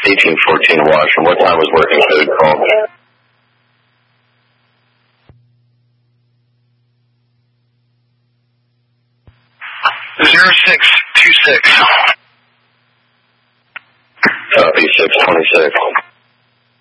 1814 Washington. What time was working code called? .0626. Copy, 626.